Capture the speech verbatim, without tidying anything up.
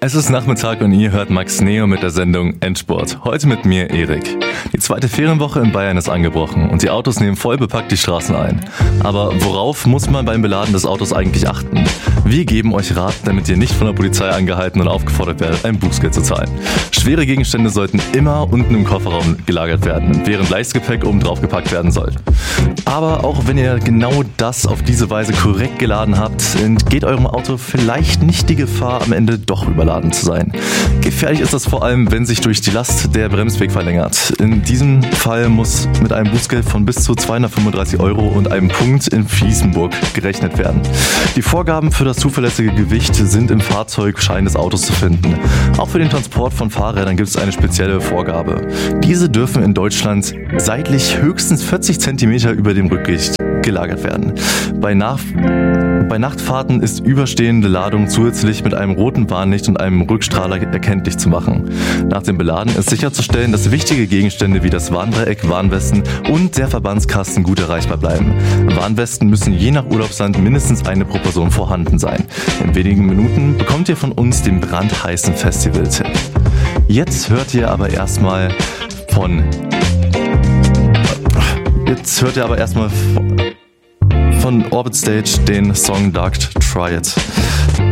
Es ist Nachmittag und ihr hört Max Neo mit der Sendung Endspurt. Heute mit mir, Erik. Die zweite Ferienwoche in Bayern ist angebrochen und die Autos nehmen voll bepackt die Straßen ein. Aber worauf muss man beim Beladen des Autos eigentlich achten? Wir geben euch Rat, damit ihr nicht von der Polizei angehalten und aufgefordert werdet, ein Bußgeld zu zahlen. Schwere Gegenstände sollten immer unten im Kofferraum gelagert werden, während Leichtgepäck oben drauf gepackt werden soll. Aber auch wenn ihr genau das auf diese Weise korrekt geladen habt, entgeht eurem Auto vielleicht nicht die Gefahr, am Ende doch überladen zu sein. Gefährlich ist das vor allem, wenn sich durch die Last der Bremsweg verlängert. In diesem Fall muss mit einem Bußgeld von bis zu zweihundertfünfunddreißig Euro und einem Punkt in Fliesenburg gerechnet werden. Die Vorgaben für das zuverlässige Gewicht sind im Fahrzeugschein des Autos zu finden. Auch für den Transport von Fahrrädern gibt es eine spezielle Vorgabe. Diese dürfen in Deutschland seitlich höchstens vierzig Zentimeter über dem Rücklicht gelagert werden. Bei, Nach- bei Nachtfahrten ist überstehende Ladung zusätzlich mit einem roten Warnlicht und einem Rückstrahler erkenntlich zu machen. Nach dem Beladen ist sicherzustellen, dass wichtige Gegenstände wie das Warndreieck, Warnwesten und der Verbandskasten gut erreichbar bleiben. Warnwesten müssen je nach Urlaubsland mindestens eine pro Person vorhanden sein. In wenigen Minuten bekommt ihr von uns den brandheißen Festival-Tipp. Jetzt hört ihr aber erstmal von... Jetzt hört ihr aber erstmal von Orbit Stage den Song Dark Try It.